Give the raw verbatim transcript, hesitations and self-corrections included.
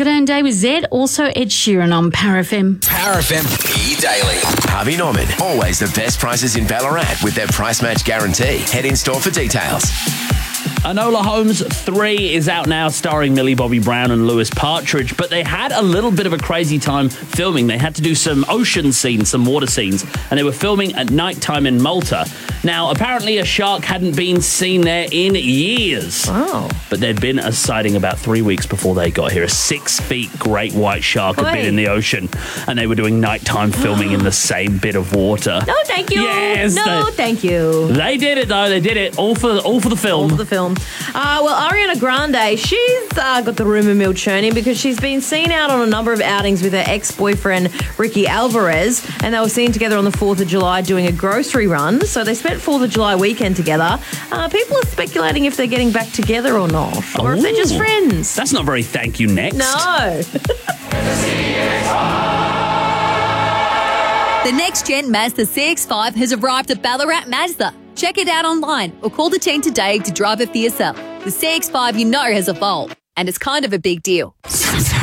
Good Earn Day with Zed, also Ed Sheeran on Power F M. Power F M E-Daily. Harvey Norman, always the best prices in Ballarat with their price match guarantee. Head in store for details. Enola Holmes three is out now, starring Millie Bobby Brown and Lewis Partridge, but they had a little bit of a crazy time filming. They had to do some ocean scenes, some water scenes, and they were filming at night time in Malta. Now, apparently a shark hadn't been seen there in years. Oh. But there'd been a sighting about three weeks before they got here. A six-feet great white shark had Oi. been in the ocean, and they were doing nighttime filming in the same bit of water. No, thank you. Yes, no, they- thank you. They did it, though. They did it. All for, all for the film. All for the film. Uh, well, Ariana Grande, she's uh, got the rumour mill churning because she's been seen out on a number of outings with her ex-boyfriend, Ricky Alvarez, and they were seen together on the fourth of July doing a grocery run. So they spent fourth of July weekend together. Uh, people are speculating if they're getting back together or not, or if they're just Ooh. friends. That's not very thank you next. No. The next-gen Mazda C X five has arrived at Ballarat Mazda. Check it out online or call the team today to drive it for yourself. The C X five you know has evolved, and it's kind of a big deal.